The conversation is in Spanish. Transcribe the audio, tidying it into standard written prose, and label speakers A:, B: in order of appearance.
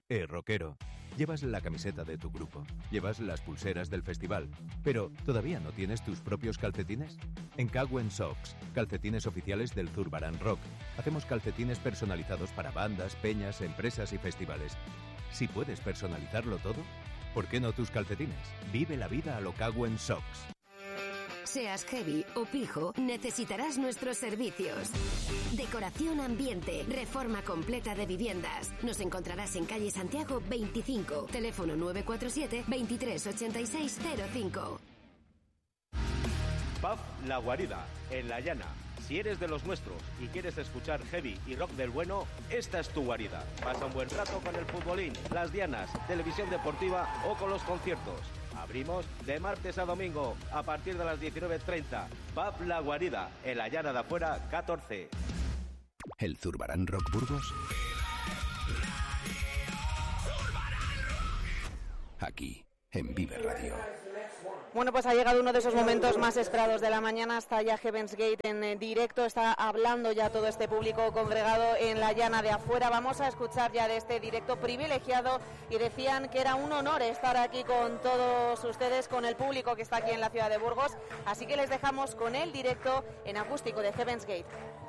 A: Rockero. Llevas la camiseta de tu grupo, llevas las pulseras del festival, pero ¿todavía no tienes tus propios calcetines? En Cagüen Socks, calcetines oficiales del Zurbarán Rock. Hacemos calcetines personalizados para bandas, peñas, empresas y festivales. Si puedes personalizarlo todo, ¿por qué no tus calcetines? Vive la vida a lo Cagüen Socks.
B: Seas heavy o pijo, necesitarás nuestros servicios. Decoración ambiente, reforma completa de viviendas. Nos encontrarás en calle Santiago 25, teléfono 947 23 86 05.
C: Pub La Guarida, en La Llana. Si eres de los nuestros y quieres escuchar heavy y rock del bueno, esta es tu guarida. Pasa un buen rato con el futbolín, las dianas, televisión deportiva o con los conciertos. Abrimos de martes a domingo a partir de las 19:30. Pub La Guarida, en La Llana de Afuera 14.
D: ¿El Zurbarán Rock Burgos? Aquí, en Vive Radio.
E: Bueno, pues ha llegado uno de esos momentos más esperados de la mañana. Está ya Heaven's Gate en directo, está hablando ya todo este público congregado en La Llana de Afuera. Vamos a escuchar ya de este directo privilegiado, y decían que era un honor estar aquí con todos ustedes, con el público que está aquí en la ciudad de Burgos. Así que les dejamos con el directo en acústico de Heaven's Gate.